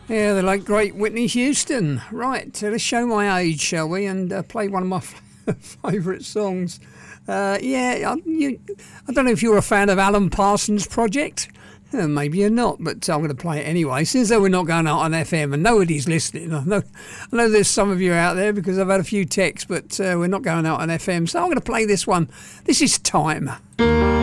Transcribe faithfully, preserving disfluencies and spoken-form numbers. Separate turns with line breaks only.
Yeah, the late great Whitney Houston. Right, uh, let's show my age, shall we, and uh, play one of my favourite songs. Uh, yeah, I, you, I don't know if you're a fan of Alan Parsons Project. Uh, maybe you're not, but I'm going to play it anyway. Since though we're not going out on F M and nobody's listening, I know, I know there's some of you out there because I've had a few texts, but uh, we're not going out on F M, so I'm going to play this one. This is Time.